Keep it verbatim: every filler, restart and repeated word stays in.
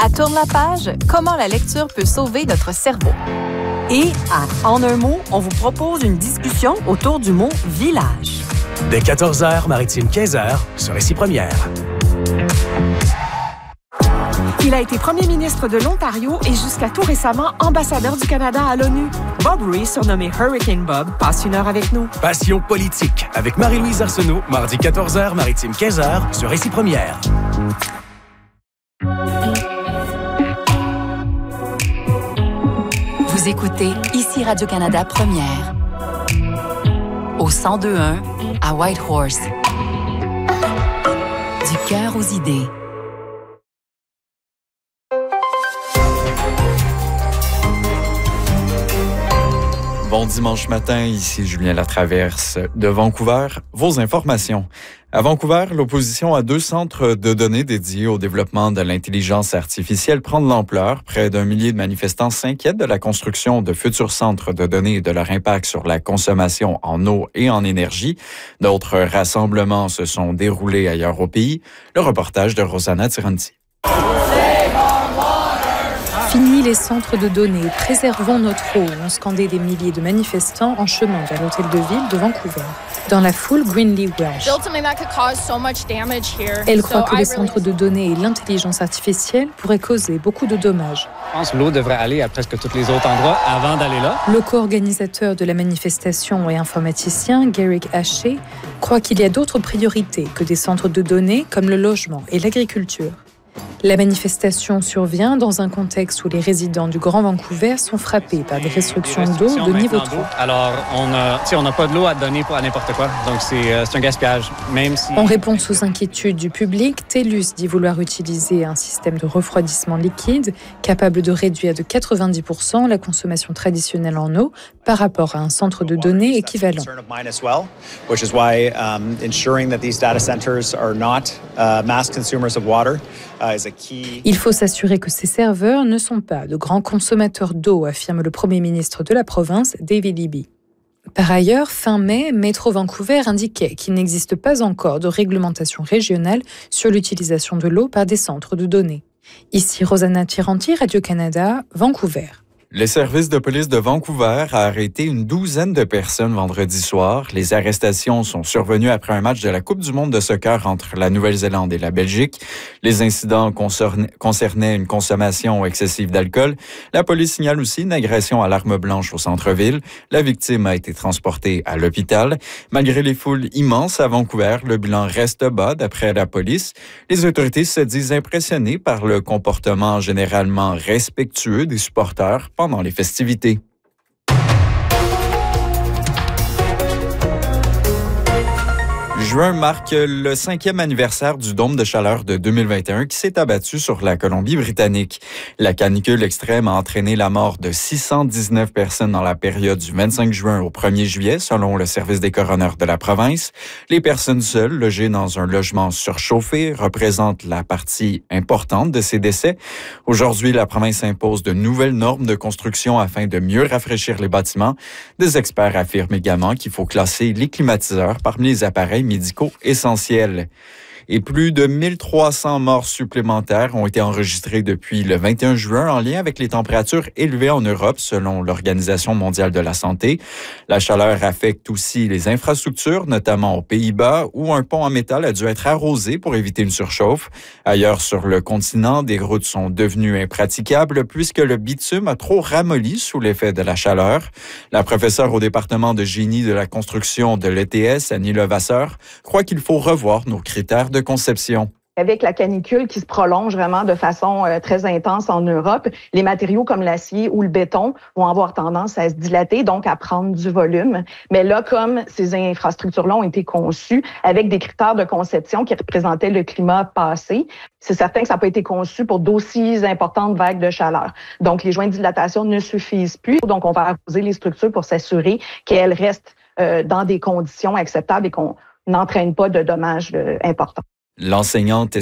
À Tourne la page, comment la lecture peut sauver notre cerveau. Et à En un mot, on vous propose une discussion autour du mot « village ». Dès quatorze heures, Maritime quinze heures, sur Récit Première. Il a été premier ministre de l'Ontario et jusqu'à tout récemment ambassadeur du Canada à l'ONU. Bob Rae, surnommé Hurricane Bob, passe une heure avec nous. Passion politique avec Marie-Louise Arsenault, mardi quatorze heures, Maritime quinze heures, sur Récit Première. Vous écoutez ici Radio-Canada Première. Au cent deux point un à Whitehorse. Du cœur aux idées. Bon dimanche matin, ici Julien Latraverse de Vancouver. Vos informations. À Vancouver, l'opposition à deux centres de données dédiés au développement de l'intelligence artificielle prend de l'ampleur. Près d'un millier de manifestants s'inquiètent de la construction de futurs centres de données et de leur impact sur la consommation en eau et en énergie. D'autres rassemblements se sont déroulés ailleurs au pays. Le reportage de Rosanna Tiranti. Fini les centres de données, préservons notre eau, ont scandé des milliers de manifestants en chemin vers l'hôtel de ville de Vancouver. Dans la foule, Greenlee Welsh. Elle croit que les centres de données et l'intelligence artificielle pourraient causer beaucoup de dommages. Je pense que l'eau devrait aller à presque tous les autres endroits avant d'aller là. Le co-organisateur de la manifestation et informaticien, Garrick Haché, croit qu'il y a d'autres priorités que des centres de données comme le logement et l'agriculture. La manifestation survient dans un contexte où les résidents du Grand Vancouver sont frappés par des restrictions, des restrictions d'eau de niveau trois. Alors, on n'a on a pas de l'eau à donner pour à n'importe quoi. Donc, c'est, euh, c'est un gaspillage, même si... En réponse aux inquiétudes du public, TELUS dit vouloir utiliser un système de refroidissement liquide capable de réduire de quatre-vingt-dix pour cent la consommation traditionnelle en eau par rapport à un centre de données équivalent. Il faut s'assurer que ces serveurs ne sont pas de grands consommateurs d'eau, affirme le premier ministre de la province, David Eby. Par ailleurs, fin mai, Métro Vancouver indiquait qu'il n'existe pas encore de réglementation régionale sur l'utilisation de l'eau par des centres de données. Ici Rosanna Tiranti, Radio-Canada, Vancouver. Le service de police de Vancouver a arrêté une douzaine de personnes vendredi soir. Les arrestations sont survenues après un match de la Coupe du monde de soccer entre la Nouvelle-Zélande et la Belgique. Les incidents concernaient une consommation excessive d'alcool. La police signale aussi une agression à l'arme blanche au centre-ville. La victime a été transportée à l'hôpital. Malgré les foules immenses à Vancouver, le bilan reste bas d'après la police. Les autorités se disent impressionnées par le comportement généralement respectueux des supporters pendant les festivités. Juin marque le cinquième anniversaire du dôme de chaleur de deux mille vingt et un qui s'est abattu sur la Colombie-Britannique. La canicule extrême a entraîné la mort de six cent dix-neuf personnes dans la période du vingt-cinq juin au premier juillet, selon le service des coroners de la province. Les personnes seules logées dans un logement surchauffé représentent la partie importante de ces décès. Aujourd'hui, la province impose de nouvelles normes de construction afin de mieux rafraîchir les bâtiments. Des experts affirment également qu'il faut classer les climatiseurs parmi les appareils médicaux essentiels. Et plus de mille trois cents morts supplémentaires ont été enregistrés depuis le vingt et un juin en lien avec les températures élevées en Europe, selon l'Organisation mondiale de la santé. La chaleur affecte aussi les infrastructures, notamment aux Pays-Bas, où un pont en métal a dû être arrosé pour éviter une surchauffe. Ailleurs sur le continent, des routes sont devenues impraticables puisque le bitume a trop ramolli sous l'effet de la chaleur. La professeure au département de génie de la construction de l'E T S, Annie Levasseur, croit qu'il faut revoir nos critères de de conception. Avec la canicule qui se prolonge vraiment de façon euh, très intense en Europe, les matériaux comme l'acier ou le béton vont avoir tendance à se dilater, donc à prendre du volume. Mais là, comme ces infrastructures-là ont été conçues avec des critères de conception qui représentaient le climat passé, c'est certain que ça n'a pas été conçu pour d'aussi importantes vagues de chaleur. Donc, les joints de dilatation ne suffisent plus. Donc, on va arroser les structures pour s'assurer qu'elles restent euh, dans des conditions acceptables et qu'on n'entraîne pas de dommages euh, importants. L'enseignante